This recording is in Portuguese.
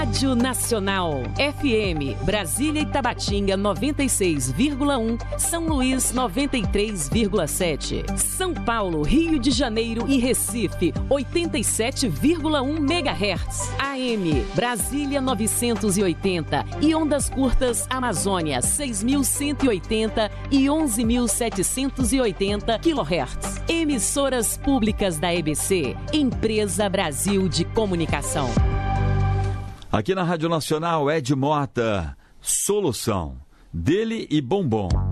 Rádio Nacional. FM, Brasília e Tabatinga 96,1, São Luís 93,7. São Paulo, Rio de Janeiro e Recife 87,1 MHz. AM, Brasília 980 e ondas curtas Amazônia 6.180 e 11.780 kHz. Emissoras públicas da EBC, Empresa Brasil de Comunicação. Aqui na Rádio Nacional, Ed Mota, Solução, dele e Bombom.